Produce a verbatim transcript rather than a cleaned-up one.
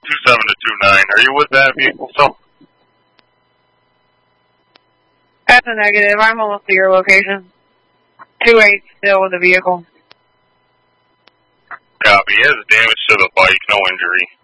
two seven to two nine. Are you with that vehicle still? That's a negative. I'm almost to your location. two eight still with the vehicle. Copy. He has damage to the bike, no injury.